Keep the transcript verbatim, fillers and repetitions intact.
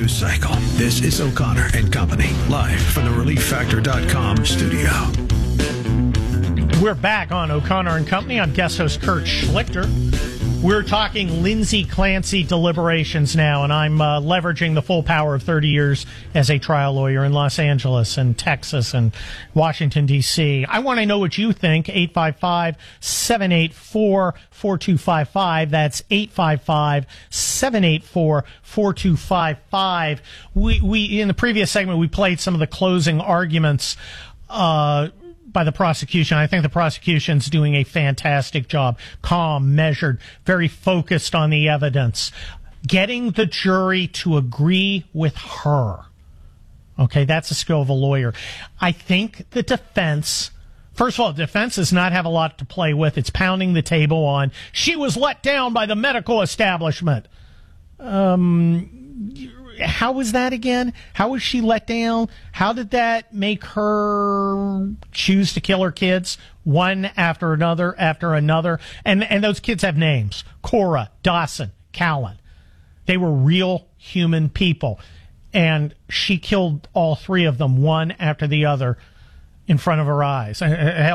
news cycle. This is O'Connor and Company, live from the relief factor dot com studio. We're back on O'Connor and Company. I'm guest host Kurt Schlichter. We're talking Lindsay Clancy deliberations now, and I'm uh, leveraging the full power of thirty years as a trial lawyer in Los Angeles and Texas and Washington, D C. I want to know what you think. eight five five, seven eight four, four two five five. That's eight five five, seven eight four, four two five five. We, we, in the previous segment, we played some of the closing arguments uh by the prosecution. I think the prosecution's doing a fantastic job. Calm, measured, very focused on the evidence. Getting the jury to agree with her. Okay, that's the skill of a lawyer. I think the defense, first of all, the defense does not have a lot to play with. It's pounding the table on, she was let down by the medical establishment. Um... How was that again? How was she let down? How did that make her choose to kill her kids one after another after another? And and those kids have names. Cora, Dawson, Callan. They were real human people. And she killed all three of them, one after the other, in front of her eyes. Hell,